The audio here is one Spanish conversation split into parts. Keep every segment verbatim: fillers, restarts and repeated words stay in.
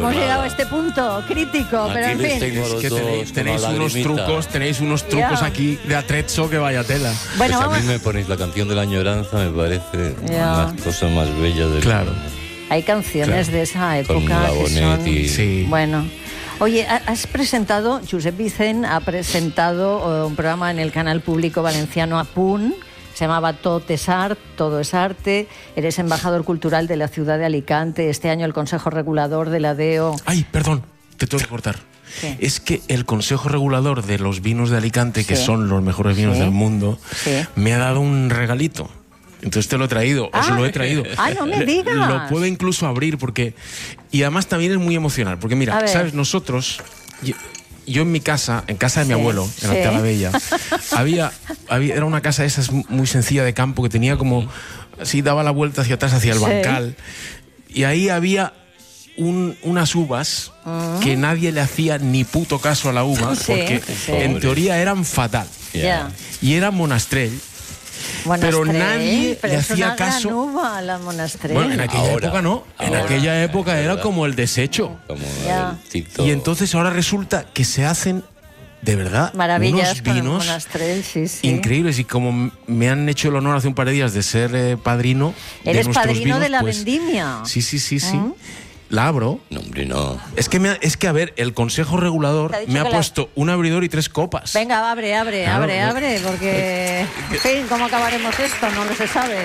hemos llegado a este punto crítico, Aquí pero en les fin. tengo a los Es que dos tenéis, con tenéis la unos lagrimita. trucos, tenéis unos trucos Ya. aquí de atrezzo que vaya tela. Bueno, Pues a vamos. mí me ponéis la canción de la añoranza, me parece Ya. una cosa más bella del Claro. Hay canciones Claro. de esa Con época la que Bonet son... y... Sí. Bueno. Oye, ha- has presentado, Josep Vicent ha presentado eh, un programa en el canal público valenciano A Punt, se llamaba Tot es Art, Todo es Arte, eres embajador cultural de la ciudad de Alicante, este año el Consejo Regulador de la D E O... Ay, perdón, te tengo que cortar. ¿Qué? Es que el Consejo Regulador de los Vinos de Alicante, que Sí. son los mejores vinos Sí. del mundo, Sí. me ha dado un regalito. Entonces te lo he traído, os Ah. lo he traído. Ah, no me Le- digas. Lo puedo incluso abrir porque... Y además también es muy emocional, porque A mira, ver. ¿sabes? Nosotros... Yo, yo en mi casa, en casa de mi Sí, abuelo, en sí. Alcalá Bella, había, había, era una casa de esas muy sencilla de campo que tenía como... Así daba la vuelta hacia atrás, hacia el Sí. bancal. Y ahí había... Un, unas uvas que nadie le hacía ni puto caso a la uva, Sí, porque sí. en teoría eran fatal. Ya. Y era monastrell. Pero Monastrell, nadie pero le es hacía una caso. gran uva, la Monastrell. Bueno, en aquella Ahora, época no. En ahora. aquella época era ¿Verdad? como el desecho. Como Ya. el TikTok. Y entonces ahora resulta que se hacen, de verdad, Maravillas unos con el vinos Monastrell, sí, sí. increíbles. Y como me han hecho el honor hace un par de días de ser eh, padrino de Eres nuestros padrino vinos, de la pues, vendimia. Sí, sí, sí, sí. ¿Mm? La abro. No, hombre, no. Es que, me ha- es que, a ver, el Consejo Regulador Te ha dicho me ha que la- puesto un abridor y tres copas. Venga, abre, abre, Claro, abre, no. abre, porque... En fin, ¿cómo acabaremos esto? No lo se sabe.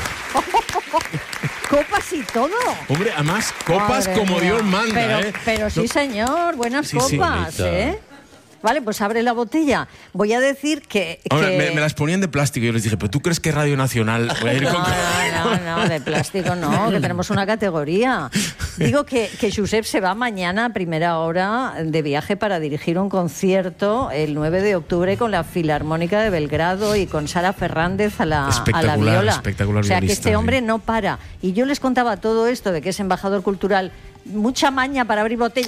Copas y todo. Hombre, además, copas Madre como mía. Dios manda, pero, ¿eh? Pero sí, No- señor, buenas Sí, sí, copas, bonita. ¿eh? Vale, pues abre la botella. Voy a decir que... Hombre, que- me, me las ponían de plástico y yo les dije, ¿pero tú crees que Radio Nacional va a ir No, con... no, no, no, de plástico no, que tenemos una categoría. Digo que, que Josep se va mañana a primera hora de viaje para dirigir un concierto el nueve de octubre con la Filarmónica de Belgrado y con Sara Fernández a la, a la Espectacular, viola. espectacular O sea, que violista, este hombre sí. no para. Y yo les contaba todo esto de que es embajador cultural, mucha maña para abrir botellas.